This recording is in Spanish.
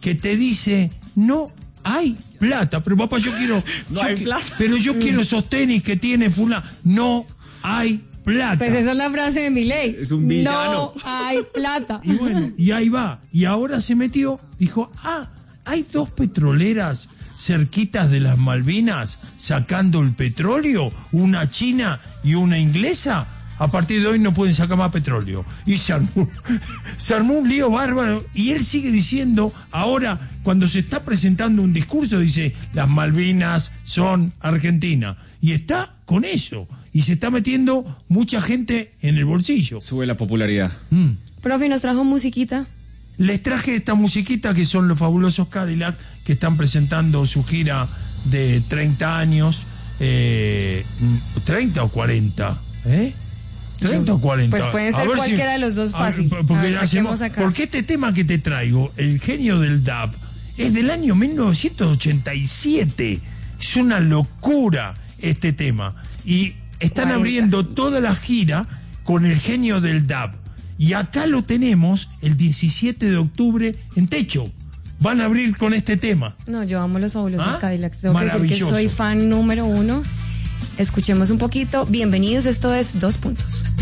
que te dice, no hay plata. Pero papá, yo quiero... Pero yo quiero esos tenis que tiene fulano. No hay plata. Pues esa es la frase de Milei. Es un villano. No hay plata. Y bueno, y ahí va. Y ahora se metió, dijo, hay 2 petroleras cerquitas de las Malvinas sacando el petróleo, una china y una inglesa. A partir de hoy no pueden sacar más petróleo. Y se armó un lío bárbaro. Y él sigue diciendo, ahora, cuando se está presentando un discurso, dice, las Malvinas son Argentina. Y está con eso. Y se está metiendo mucha gente en el bolsillo. Sube la popularidad. Profe, ¿nos trajo musiquita? Les traje esta musiquita que son los fabulosos Cadillac, que están presentando su gira de 30 años, 30 o 40, 30 o 40. Pues pueden ser cualquiera de los dos fácil. Porque este tema que te traigo, El genio del dub, es del año 1987. Es una locura este tema. Y están abriendo toda la gira con El genio del dub. Y acá lo tenemos el 17 de octubre en Techo. Van a abrir con este tema. No, yo amo los fabulosos Cadillacs. Tengo que decir que Maravilloso. soy fan número 1. Escuchemos un poquito. Bienvenidos, esto es 2 Puntos.